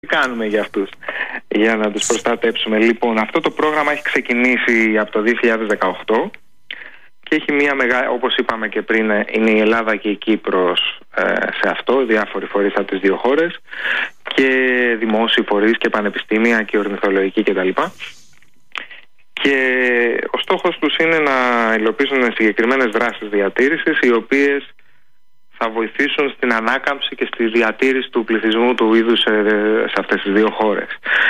Τι κάνουμε για αυτούς, για να τους προστατέψουμε? Λοιπόν, αυτό το πρόγραμμα έχει ξεκινήσει από το 2018 και έχει μια μεγάλη, όπως είπαμε και πριν, είναι η Ελλάδα και η Κύπρος σε αυτό, διάφοροι φορείς από τις δύο χώρες και δημόσιοι φορείς και πανεπιστήμια και ορνηθολογικοί κτλ. Και ο στόχος τους είναι να υλοποιήσουν συγκεκριμένες δράσεις διατήρησης, οι οποίες θα βοηθήσουν στην ανάκαμψη και στη διατήρηση του πληθυσμού του είδους σε αυτές τις δύο χώρες.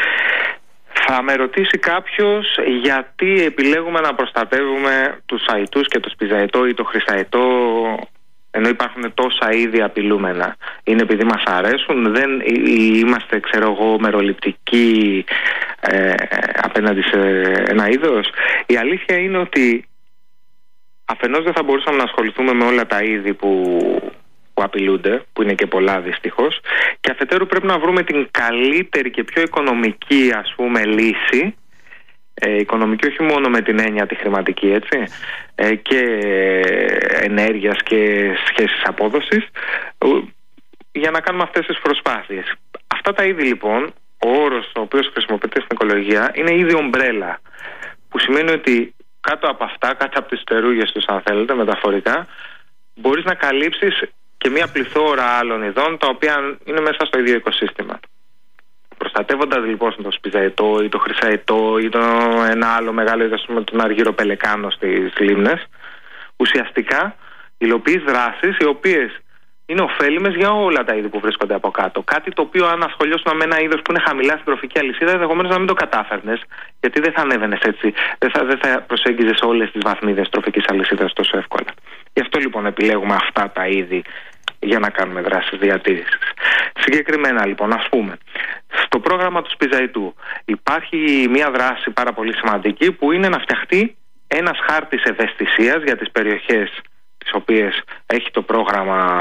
Θα με ρωτήσει κάποιος γιατί επιλέγουμε να προστατεύουμε τους αητούς και το σπιζαετό ή το χρυσαετό, ενώ υπάρχουν τόσα είδη απειλούμενα? Είναι επειδή μας αρέσουν? Δεν είμαστε, ξέρω εγώ, μεροληπτικοί απέναντι σε ένα είδος? Η αλήθεια είναι ότι αφενός δεν θα μπορούσαμε να ασχοληθούμε με όλα τα είδη που απειλούνται, που είναι και πολλά δυστυχώς, και αφετέρου πρέπει να βρούμε την καλύτερη και πιο οικονομική, ας πούμε, λύση, οικονομική όχι μόνο με την έννοια τη χρηματική, έτσι, και ενέργειας και σχέσεις απόδοσης, για να κάνουμε αυτές τις προσπάθειες. Αυτά τα είδη, λοιπόν, ο όρος ο οποίος χρησιμοποιείται στην οικολογία είναι είδη ομπρέλα, που σημαίνει ότι κάτω από αυτά, κάτω από τις τερούγες τους, αν θέλετε, μεταφορικά, μπορείς να καλύψεις και μια πληθώρα άλλων ειδών, τα οποία είναι μέσα στο ίδιο οικοσύστημα. Προστατεύοντας λοιπόν το σπιζαετό ή το χρυσαετό ή ένα άλλο μεγάλο είδος, τον αργύρο πελεκάνο στις λίμνες, ουσιαστικά υλοποιείς δράσεις οι οποίες είναι ωφέλιμες για όλα τα είδη που βρίσκονται από κάτω. Κάτι το οποίο, αν ασχολιώσουν με ένα είδος που είναι χαμηλά στην τροφική αλυσίδα, ενδεχομένως να μην το κατάφερνες, γιατί δεν θα ανέβαινες έτσι, δεν θα προσέγγιζες όλες τις βαθμίδες τροφικής αλυσίδας τόσο εύκολα. Γι' αυτό λοιπόν επιλέγουμε αυτά τα είδη για να κάνουμε δράσεις διατήρησης. Συγκεκριμένα λοιπόν, ας πούμε, στο πρόγραμμα του σπιζαετού υπάρχει μια δράση πάρα πολύ σημαντική, που είναι να φτιαχτεί ένας χάρτης ευαισθησίας για τις περιοχές τις οποίες έχει το πρόγραμμα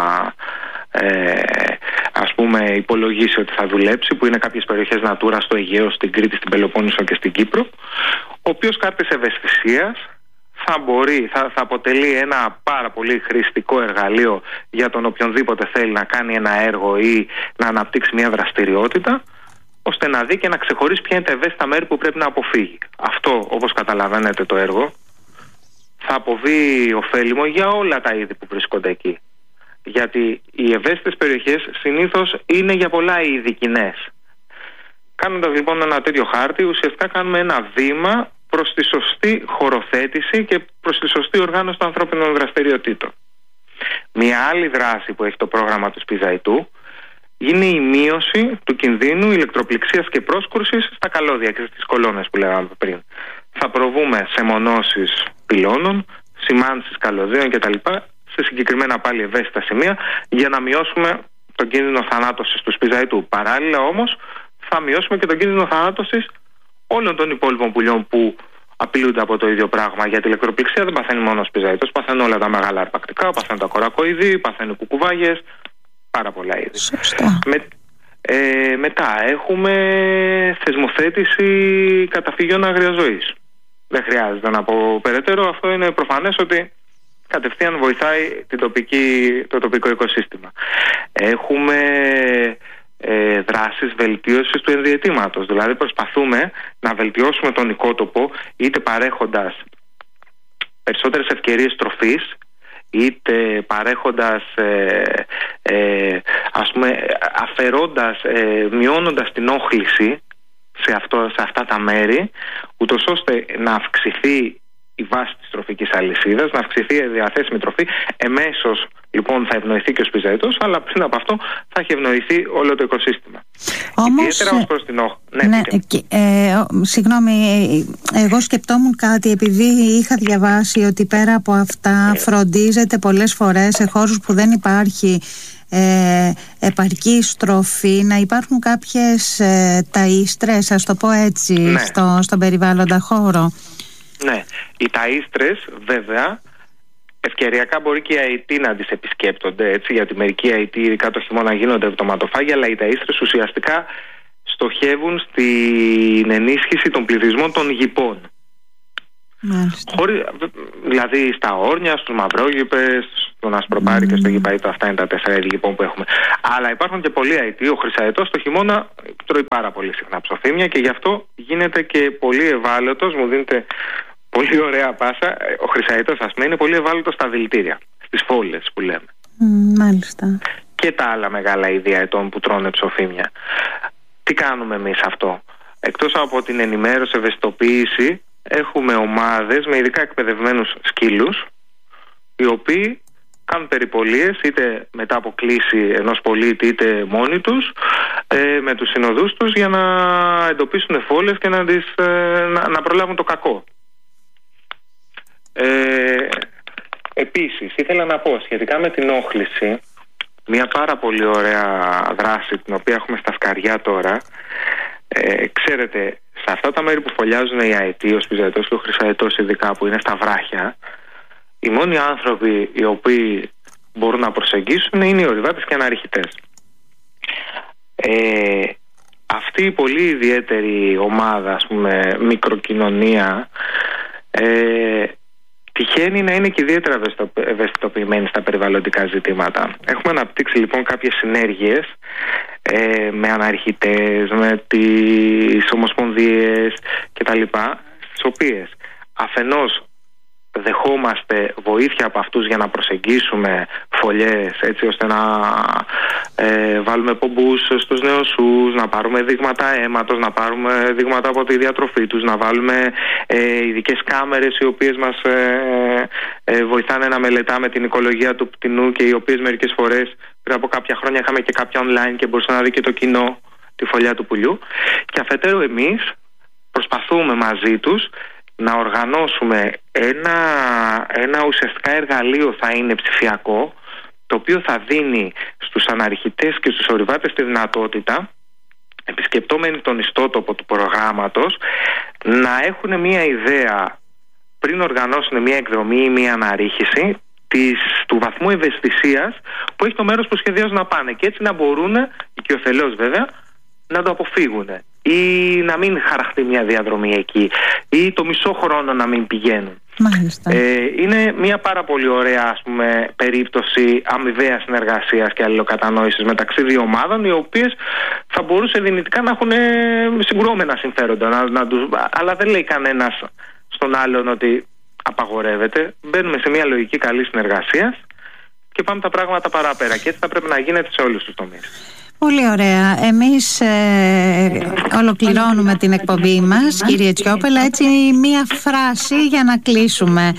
ας πούμε υπολογίσει ότι θα δουλέψει, που είναι κάποιες περιοχές Natura στο Αιγαίο, στην Κρήτη, στην Πελοπόννησο και στην Κύπρο, ο οποίος χάρτης ευαισθησίας θα αποτελεί ένα πάρα πολύ χρηστικό εργαλείο για τον οποιονδήποτε θέλει να κάνει ένα έργο ή να αναπτύξει μια δραστηριότητα, ώστε να δει και να ξεχωρίσει ποια είναι τα ευαίσθητα μέρη που πρέπει να αποφύγει. Αυτό, όπως καταλαβαίνετε, το έργο θα αποβεί ωφέλιμο για όλα τα είδη που βρίσκονται εκεί. Γιατί οι ευαίσθητες περιοχές συνήθως είναι για πολλά είδη κοινές. Κάνοντας λοιπόν ένα τέτοιο χάρτη, ουσιαστικά κάνουμε ένα βήμα προς τη σωστή χωροθέτηση και προς τη σωστή οργάνωση των ανθρώπινων δραστηριοτήτων. Μια άλλη δράση που έχει το πρόγραμμα του σπιζαετού είναι η μείωση του κινδύνου ηλεκτροπληξίας και πρόσκρουσης στα καλώδια και στις κολόνες που λέγαμε πριν. Θα προβούμε σε μονώσεις πυλώνων, σημάνσεις καλωδίων κτλ. Σε συγκεκριμένα πάλι ευαίσθητα σημεία, για να μειώσουμε τον κίνδυνο θανάτωσης του σπιζαετού. Παράλληλα όμως θα μειώσουμε και τον κίνδυνο θανάτωσης όλων των υπόλοιπων πουλιών που απειλούνται από το ίδιο πράγμα. Γιατί η ηλεκτροπληξία δεν παθαίνει μόνο ο σπιζαετός, παθαίνουν όλα τα μεγάλα αρπακτικά, παθαίνουν τα κορακοειδή, παθαίνουν κουκουβάγες, πάρα πολλά είδη. Μετά έχουμε θεσμοθέτηση καταφύγιων αγριαζωής. Δεν χρειάζεται να πω περαιτέρω, αυτό είναι προφανές ότι κατευθείαν βοηθάει το τοπικό οικοσύστημα. Έχουμε δράσεις βελτίωσης του ενδιαιτήματος. Δηλαδή προσπαθούμε να βελτιώσουμε τον οικότοπο, είτε παρέχοντας περισσότερες ευκαιρίες τροφής, είτε παρέχοντας ας πούμε αφαιρώντας, μειώνοντας την όχληση σε αυτά τα μέρη, ούτως ώστε να αυξηθεί η βάση της τροφικής αλυσίδας, να αυξηθεί η διαθέσιμη τροφή. Εμέσως λοιπόν θα ευνοηθεί και ο σπιζαετός, αλλά πριν από αυτό θα έχει ευνοηθεί όλο το οικοσύστημα. Όμως, ιδιαίτερα ως προς την συγγνώμη, εγώ σκεπτόμουν κάτι, επειδή είχα διαβάσει ότι πέρα από αυτά φροντίζεται πολλές φορές σε χώρους που δεν υπάρχει επαρκή στροφή, να υπάρχουν κάποιες ταΐστρες, ας το πω έτσι, στον περιβάλλοντα χώρο. Ναι, οι ταΐστρες βέβαια ευκαιριακά μπορεί και οι αητοί να τις επισκέπτονται, έτσι, γιατί μερικοί αητοί ειδικά το χειμώνα γίνονται εβδοματοφάγια, αλλά οι ταΐστρες ουσιαστικά στοχεύουν στην ενίσχυση των πληθυσμών των γηπών. Δηλαδή στα Όρνια, στους Μαυρόγιπες, στον Ασπροπάρη και στο Γηπαΐτο, αυτά είναι τα 4 είδη λοιπόν που έχουμε. Αλλά υπάρχουν και πολλοί αετοί. Ο χρυσαετός το χειμώνα τρώει πάρα πολύ συχνά ψωφίμια και γι' αυτό γίνεται και πολύ ευάλωτος. Μου δίνετε πολύ ωραία πάσα. Ο χρυσαετός, ας πούμε, είναι πολύ ευάλωτος στα δηλητήρια, στις φόλες που λέμε. Μάλιστα. Και τα άλλα μεγάλα είδη αετών που τρώνε ψωφίμια. Τι κάνουμε εμείς αυτό? Εκτός από την ενημέρωση, ευαισθητοποίηση, έχουμε ομάδες με ειδικά εκπαιδευμένους σκύλους, οι οποίοι κάνουν περιπολίες είτε μετά από κλήση ενός πολίτη είτε μόνοι τους, με τους συνοδούς τους, για να εντοπίσουν φόλες και να προλάβουν το κακό. Επίσης ήθελα να πω σχετικά με την όχληση, μια πάρα πολύ ωραία δράση την οποία έχουμε στα Σκαριά τώρα. Ξέρετε, σε αυτά τα μέρη που φωλιάζουν οι αετοί, ο σπιζαετός και ο χρυσαετός ειδικά, που είναι στα βράχια, οι μόνοι άνθρωποι οι οποίοι μπορούν να προσεγγίσουν είναι οι ορειβάτες και αναρριχητές. Αυτή η πολύ ιδιαίτερη ομάδα, ας πούμε, μικροκοινωνία, τυχαίνει να είναι και ιδιαίτερα ευαισθητοποιημένη στα περιβαλλοντικά ζητήματα. Έχουμε αναπτύξει λοιπόν κάποιες συνέργειες με αναρριχητές, με τις ομοσπονδίες κτλ, στις οποίες αφενός δεχόμαστε βοήθεια από αυτούς για να προσεγγίσουμε φωλιές, έτσι ώστε να βάλουμε πομπούς στους νεοσούς, να πάρουμε δείγματα αίματος, να πάρουμε δείγματα από τη διατροφή τους, να βάλουμε ειδικές κάμερες οι οποίες μας βοηθάνε να μελετάμε την οικολογία του πτηνού και οι οποίες μερικές φορές πριν από κάποια χρόνια είχαμε και κάποια online και μπορούσε να δει και το κοινό τη φωλιά του πουλιού. Και αφετέρου εμείς προσπαθούμε μαζί τους να οργανώσουμε ένα ουσιαστικά εργαλείο, θα είναι ψηφιακό, το οποίο θα δίνει στους αναρριχητές και στους ορειβάτες τη δυνατότητα, επισκεπτόμενοι τον ιστότοπο του προγράμματος, να έχουν μια ιδέα πριν οργανώσουν μια εκδρομή ή μια αναρρίχηση του βαθμού ευαισθησίας που έχει το μέρος που σχεδιάζουν να πάνε, και έτσι να μπορούν, οικειοθελώς βέβαια, να το αποφύγουν ή να μην χαραχτεί μια διαδρομή εκεί ή το μισό χρόνο να μην πηγαίνουν. Μάλιστα. Είναι μια πάρα πολύ ωραία, ας πούμε, περίπτωση αμοιβαίας συνεργασίας και αλληλοκατανόησης μεταξύ δύο ομάδων, οι οποίες θα μπορούσε δυνητικά να έχουν συγκρουόμενα συμφέροντα, αλλά δεν λέει κανένας στον άλλον ότι απαγορεύεται. Μπαίνουμε σε μια λογική καλή συνεργασίας και πάμε τα πράγματα παραπέρα, και έτσι θα πρέπει να γίνεται σε όλους τους τομείς. Πολύ ωραία. Εμείς ολοκληρώνουμε την εκπομπή μας, κύριε Τσιόπελα. Έτσι, μία φράση για να κλείσουμε.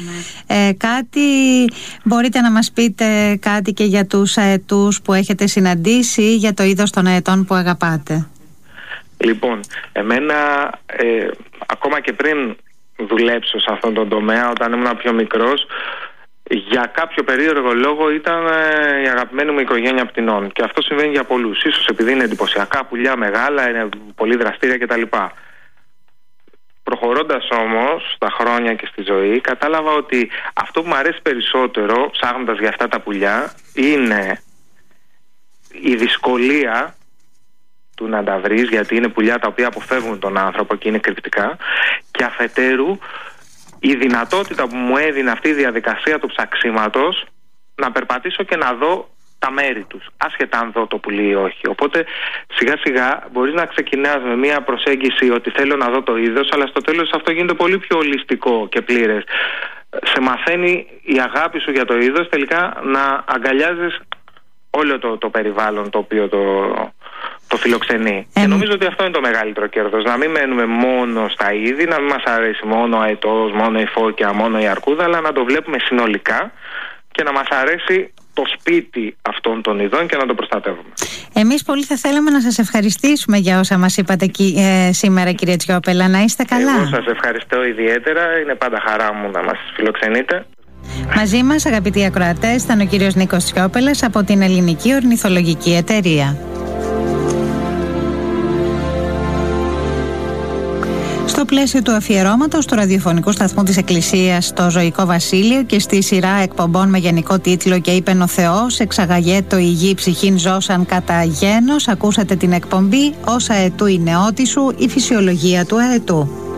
Μπορείτε να μας πείτε κάτι και για τους αετούς που έχετε συναντήσει, για το είδος των αετών που αγαπάτε? Λοιπόν, εμένα ακόμα και πριν δουλέψω σε αυτόν τον τομέα, όταν ήμουν πιο μικρός, για κάποιο περίεργο λόγο ήταν η αγαπημένη μου οικογένεια πτηνών. Και αυτό συμβαίνει για πολλούς. Ίσως επειδή είναι εντυπωσιακά πουλιά, μεγάλα, είναι πολύ δραστήρια κτλ. Προχωρώντας όμως στα χρόνια και στη ζωή, κατάλαβα ότι αυτό που μου αρέσει περισσότερο, ψάχνοντας για αυτά τα πουλιά, είναι η δυσκολία του να τα βρεις, γιατί είναι πουλιά τα οποία αποφεύγουν τον άνθρωπο και είναι κρυπτικά, και αφετέρου η δυνατότητα που μου έδινε αυτή η διαδικασία του ψαξίματος να περπατήσω και να δω τα μέρη τους, άσχετα αν δω το πουλί ή όχι. Οπότε σιγά σιγά μπορείς να ξεκινάς με μια προσέγγιση ότι θέλω να δω το είδος, αλλά στο τέλος αυτό γίνεται πολύ πιο ολιστικό και πλήρες. Σε μαθαίνει η αγάπη σου για το είδος τελικά να αγκαλιάζεις όλο το περιβάλλον το οποίο το φιλοξενεί. Και νομίζω ότι αυτό είναι το μεγαλύτερο κέρδος. Να μην μένουμε μόνο στα είδη, να μην μας αρέσει μόνο ο αετός, μόνο η φώκια, μόνο η αρκούδα, αλλά να το βλέπουμε συνολικά και να μας αρέσει το σπίτι αυτών των ειδών και να το προστατεύουμε. Εμείς πολύ θα θέλαμε να σας ευχαριστήσουμε για όσα μας είπατε σήμερα, κύριε Τσιόπελα. Να είστε καλά. Εγώ σας ευχαριστώ ιδιαίτερα. Είναι πάντα χαρά μου να μας φιλοξενείτε. Μαζί μας, αγαπητοί ακροατές, ήταν ο κύριος Νίκος Τσιόπελας από την Ελληνική Ορνηθολογική Εταιρεία. Στο πλαίσιο του αφιερώματος του ραδιοφωνικού σταθμού της Εκκλησίας στο Ζωικό Βασίλειο και στη σειρά εκπομπών με γενικό τίτλο «Και είπεν ο Θεός, εξαγαγέτο η γη ψυχήν ζώσαν κατά γένος», ακούσατε την εκπομπή «Όσα αετού η νεότη σου, η φυσιολογία του αετού».